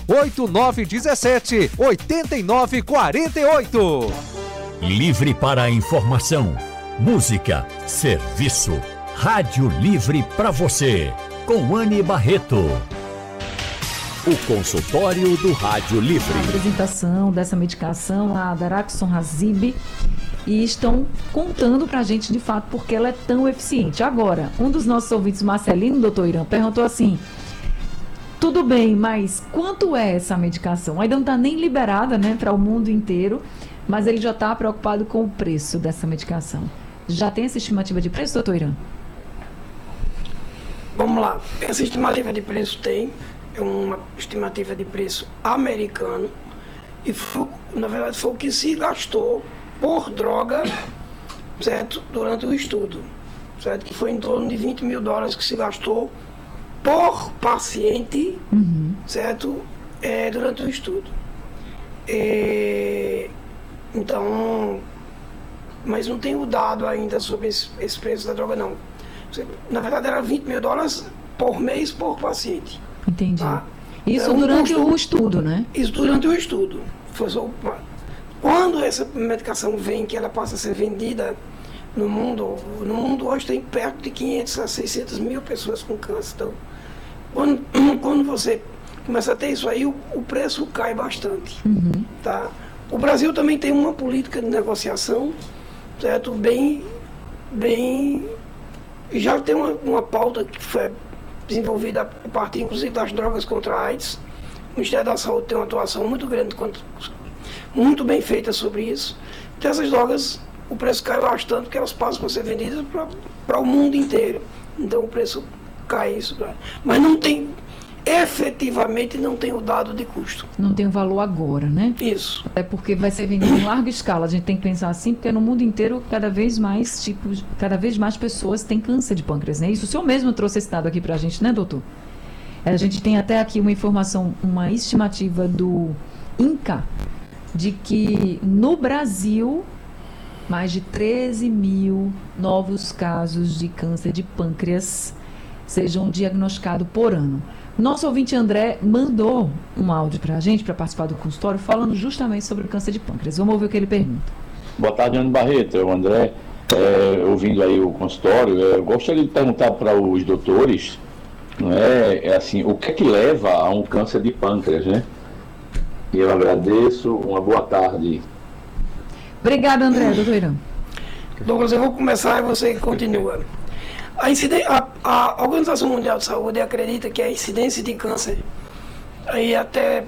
8917 8948. Livre para a informação, música, serviço. Rádio Livre para você, com Anne Barreto. O consultório do Rádio Livre. A apresentação dessa medicação, a Daraxonrasib, e estão contando pra gente de fato porque ela é tão eficiente. Agora, um dos nossos ouvintes, Marcelino, doutor Irã, perguntou assim: tudo bem, mas quanto é essa medicação? Ainda não está nem liberada, né, para o mundo inteiro, mas ele já está preocupado com o preço dessa medicação. Já tem essa estimativa de preço, doutor Irã? Vamos lá, essa estimativa de preço é uma estimativa de preço americano e na verdade foi o que se gastou por droga, certo, durante o estudo, certo, que foi em torno de $20 mil que se gastou por paciente, certo, durante o estudo. Então, mas não tem o dado ainda sobre esse preço da droga, não. Na verdade era $20 mil por mês por paciente. Entendi. Tá? Isso durante o estudo, né? Isso durante o estudo. Quando essa medicação vem, que ela passa a ser vendida no mundo hoje tem perto de 500 a 600 mil pessoas com câncer. Então, quando você começa a ter isso aí, o preço cai bastante. Tá? O Brasil também tem uma política de negociação, certo? Já tem uma pauta que foi desenvolvida a partir, inclusive, das drogas contra a AIDS. O Ministério da Saúde tem uma atuação muito grande, muito bem feita sobre isso. Então, essas drogas, o preço cai bastante, porque elas passam a ser vendidas para o mundo inteiro. Então, o preço cai isso. Mas não tem, efetivamente, não tem o dado de custo. Não tem o valor agora, né? Isso. É porque vai ser vendido em larga escala. A gente tem que pensar assim, porque no mundo inteiro, cada vez mais pessoas têm câncer de pâncreas, né? Isso o senhor mesmo trouxe esse dado aqui pra gente, né, doutor? A gente tem até aqui uma informação, uma estimativa do INCA, de que no Brasil, mais de 13 mil novos casos de câncer de pâncreas sejam diagnosticados por ano. Nosso ouvinte André mandou um áudio para a gente, para participar do consultório, falando justamente sobre o câncer de pâncreas. Vamos ouvir o que ele pergunta. Boa tarde, Anne Barreto. O André, ouvindo aí o consultório, eu gostaria de perguntar para os doutores, não assim, o que é que leva a um câncer de pâncreas, né? E eu agradeço, uma boa tarde. Obrigada, André. Doutor Irã. Douglas, eu vou começar e você continua. A Organização Mundial de Saúde acredita que a incidência de câncer aí até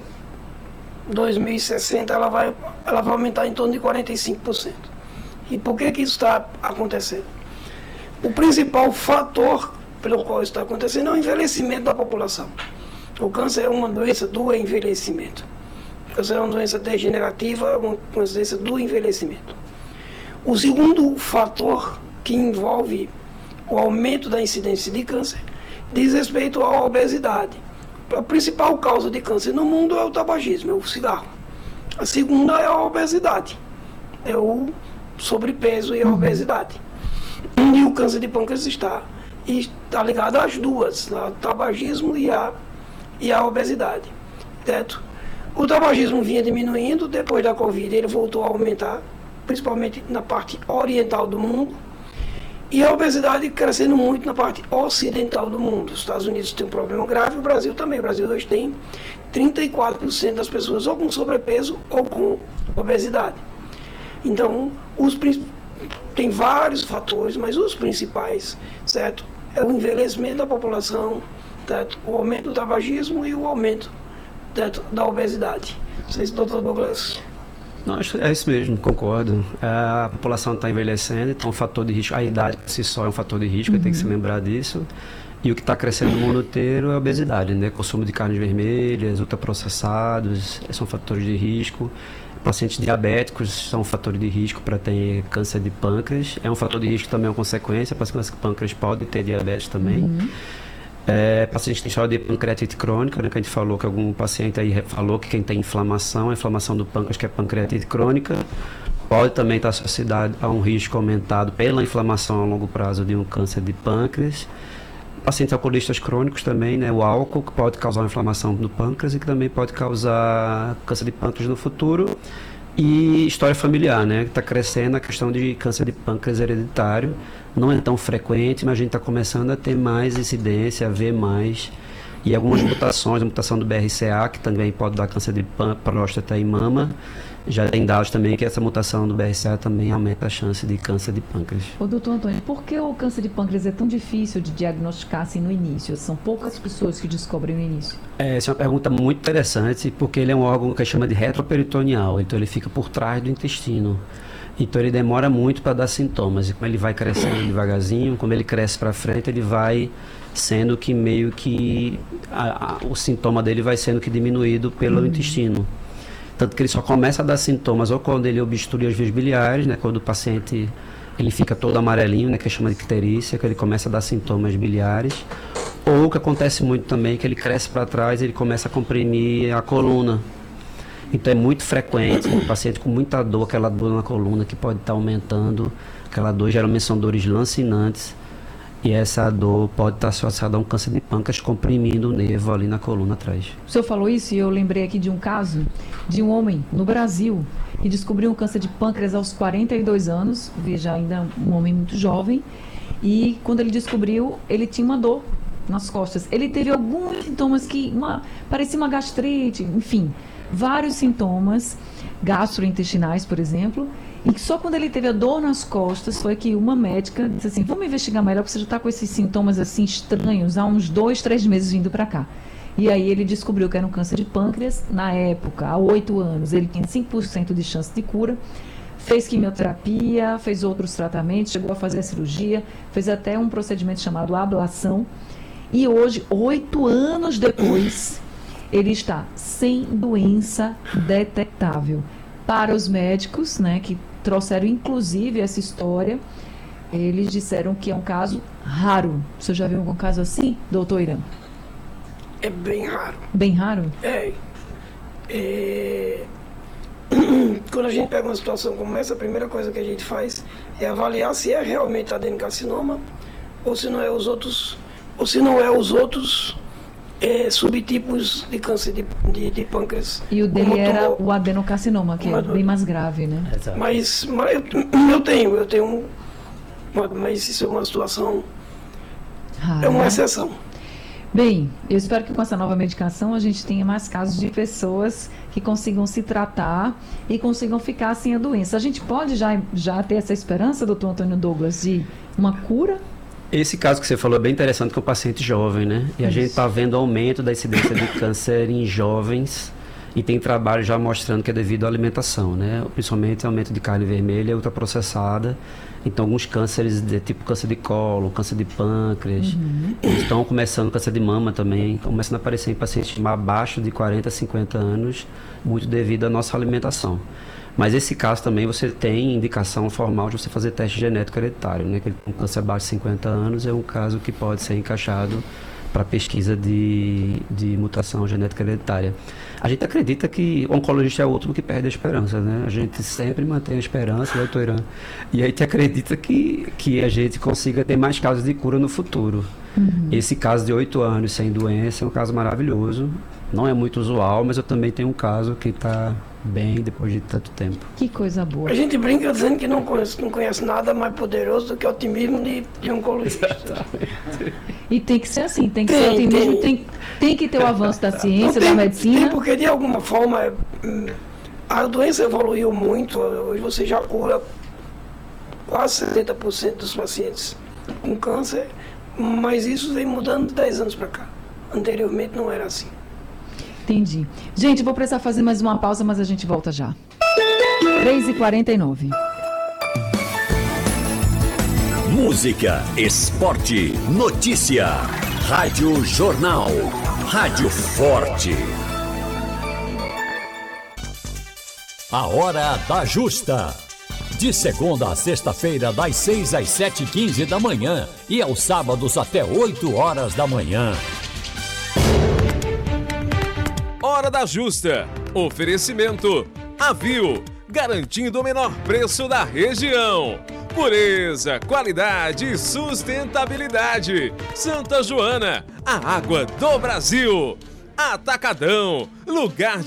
2060 ela vai aumentar em torno de 45%. E por que isso está acontecendo? O principal fator pelo qual isso está acontecendo é o envelhecimento da população. O câncer é uma doença do envelhecimento. O câncer é uma doença degenerativa, uma doença do envelhecimento. O segundo fator que envolve o aumento da incidência de câncer diz respeito à obesidade. A principal causa de câncer no mundo é o tabagismo, é o cigarro. A segunda é a obesidade, é o sobrepeso e a obesidade. E o câncer de pâncreas está ligado às duas, ao tabagismo e à obesidade. Certo? O tabagismo vinha diminuindo, depois da Covid ele voltou a aumentar, principalmente na parte oriental do mundo. E a obesidade crescendo muito na parte ocidental do mundo. Os Estados Unidos têm um problema grave, o Brasil também. O Brasil hoje tem 34% das pessoas ou com sobrepeso ou com obesidade. Então, tem vários fatores, mas os principais, certo? É o envelhecimento da população, certo? O aumento do tabagismo e o aumento, certo, da obesidade. Não sei se o doutor Douglas... Não, é isso mesmo, concordo. A população está envelhecendo, então o fator de risco, a idade por si só é um fator de risco, tem que se lembrar disso. E o que está crescendo no mundo inteiro é a obesidade, né? Consumo de carnes vermelhas, ultraprocessados, são fatores de risco. Pacientes diabéticos são fatores de risco para ter câncer de pâncreas. É um fator de risco também, é uma consequência, pacientes com pâncreas podem ter diabetes também. Paciente tem história de pancreatite crônica, né, que a gente falou que algum paciente aí falou que quem tem inflamação, a inflamação do pâncreas, que é pancreatite crônica, pode também estar associado a um risco aumentado pela inflamação a longo prazo de um câncer de pâncreas. pacientes alcoolistas crônicos também, né? O álcool, que pode causar uma inflamação no pâncreas e que também pode causar câncer de pâncreas no futuro. E história familiar, né? Está crescendo a questão de câncer de pâncreas hereditário. Não é tão frequente, mas a gente está começando a ter mais incidência, a ver mais. E algumas mutações, a mutação do BRCA, que também pode dar câncer de próstata e mama. Já tem dados também que essa mutação do BRCA também aumenta a chance de câncer de pâncreas. Ô, doutor Antônio, por que o câncer de pâncreas é tão difícil de diagnosticar assim no início? São poucas pessoas que descobrem no início. Essa é uma pergunta muito interessante, porque ele é um órgão que chama de retroperitoneal, então ele fica por trás do intestino. Então ele demora muito para dar sintomas, e como ele vai crescendo devagarzinho, como ele cresce para frente, ele vai sendo que meio que o sintoma dele vai sendo que diminuído pelo intestino. Tanto que ele só começa a dar sintomas ou quando ele obstrui as vias biliares, né, quando o paciente ele fica todo amarelinho, né, que chama de icterícia, que ele começa a dar sintomas biliares, ou o que acontece muito também, que ele cresce para trás e ele começa a comprimir a coluna. Então é muito frequente, o paciente com muita dor, aquela dor na coluna que pode estar aumentando, aquela dor geralmente são dores lancinantes, e essa dor pode estar associada a um câncer de pâncreas comprimindo o nervo ali na coluna atrás. O senhor falou isso e eu lembrei aqui de um caso de um homem no Brasil que descobriu um câncer de pâncreas aos 42 anos, veja, ainda um homem muito jovem, e quando ele descobriu, ele tinha uma dor nas costas. Ele teve alguns sintomas que parecia uma gastrite, enfim, vários sintomas gastrointestinais, por exemplo, e que só quando ele teve a dor nas costas foi que uma médica disse assim, vamos investigar melhor, porque você já está com esses sintomas assim estranhos há uns 2, 3 meses vindo para cá. E aí ele descobriu que era um câncer de pâncreas. Na época, há 8 anos, ele tinha 5% de chance de cura, fez quimioterapia, fez outros tratamentos, chegou a fazer a cirurgia, fez até um procedimento chamado ablação, e hoje, 8 anos depois, ele está sem doença detectável. Para os médicos, né, que trouxeram inclusive essa história, eles disseram que é um caso raro. Você já viu algum caso assim, doutor Irã? É bem raro. Bem raro? Quando a gente pega uma situação como essa, a primeira coisa que a gente faz é avaliar se é realmente adenocarcinoma ou se não é os outros, subtipos de câncer de pâncreas. E o dele era o adenocarcinoma, que é bem mais grave, né? Exato. Mas eu tenho, mas isso é uma situação, Rara. é uma exceção. Bem, eu espero que com essa nova medicação a gente tenha mais casos de pessoas que consigam se tratar e consigam ficar sem a doença. A gente pode já ter essa esperança, doutor Antônio Douglas, de uma cura? Esse caso que você falou é bem interessante, com o paciente jovem, né? E a gente está vendo aumento da incidência de câncer em jovens e tem trabalho já mostrando que é devido à alimentação, né? Principalmente aumento de carne vermelha e ultraprocessada. Então, alguns cânceres, tipo câncer de colo, câncer de pâncreas, estão começando, câncer de mama também, começando a aparecer em pacientes abaixo de 40, 50 anos, muito devido à nossa alimentação. Mas esse caso também você tem indicação formal de você fazer teste genético hereditário, né? Que um câncer abaixo de 50 anos é um caso que pode ser encaixado para pesquisa de mutação genética hereditária. A gente acredita que o oncologista é o último que perde a esperança, né? A gente sempre mantém a esperança, doutor Irã, e a gente acredita que a gente consiga ter mais casos de cura no futuro. Esse caso de 8 anos sem doença é um caso maravilhoso, não é muito usual, mas eu também tenho um caso que está bem depois de tanto tempo. Que coisa boa. A gente brinca dizendo que não conhece nada mais poderoso do que o otimismo de oncologista. E tem que ser assim, tem que ser otimismo, tem que ter o avanço da ciência, da medicina. Tem, porque de alguma forma a doença evoluiu muito. Hoje você já cura quase 70% dos pacientes com câncer, mas isso vem mudando de 10 anos para cá. Anteriormente não era assim. Entendi. Gente, vou precisar fazer mais uma pausa, mas a gente volta já. 3h49. Música, esporte, notícia. Rádio Jornal. Rádio Forte. A Hora da Justa. De segunda a sexta-feira, das 6 às 7h15 da manhã e aos sábados até 8 horas da manhã. Hora da Justa. Oferecimento Avil, garantindo o menor preço da região. Pureza, qualidade e sustentabilidade. Santa Joana, a água do Brasil. Atacadão, lugar